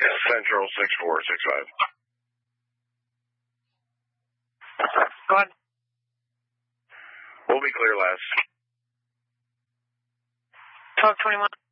Central 6465. Go ahead. We'll be clear, Les. 1221.